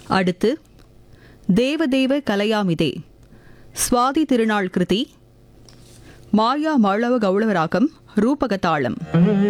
அடுத்து தேவதேவ கலையாமிதே சுவாதி திருநாள் கிருதி மாயா மாளவ கௌளவராகம் ரூபகதாளம்.